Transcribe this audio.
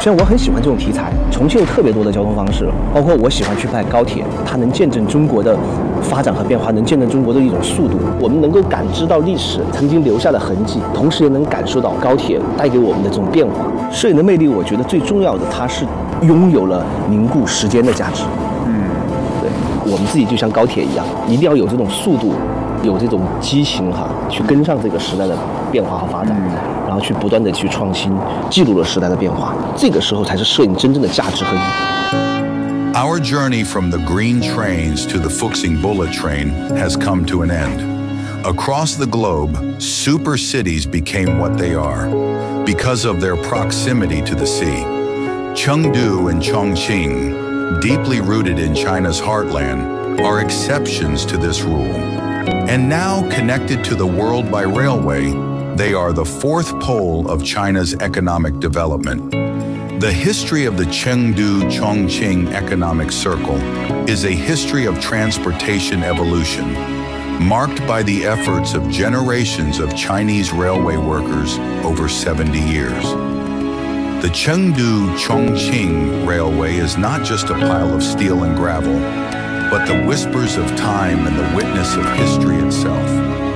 虽然我很喜欢这种题材，重庆有特别多的交通方式，包括我喜欢去拍高铁，它能见证中国的发展和变化，能见证中国的一种速度。我们能够感知到历史曾经留下的痕迹，同时也能感受到高铁带给我们的这种变化。摄影的魅力，我觉得最重要的，它是拥有了凝固时间的价值。对，我们自己就像高铁一样，一定要有这种速度，有这种激情去跟上这个时代的变化和发展。然后去不断的去创新，记录了时代的变化，这个时候才是摄影真正的价值和意义。 Our journey from the green trains to the Fuxing bullet train has come to an end. Across the globe, super cities became what they are because of their proximity to the sea. Chengdu and Chongqing, deeply rooted in China's heartland, are exceptions to this rule. And now connected to the world by railway, they are the fourth pole of China's economic development. The history of the Chengdu-Chongqing economic circle is a history of transportation evolution, marked by the efforts of generations of Chinese railway workers over 70 years. The Chengdu-Chongqing Railway is not just a pile of steel and gravel, but the whispers of time and the witness of history itself.